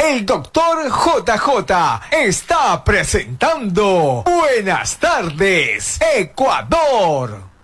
el doctor JJ está presentando Buenas tardes, Ecuador.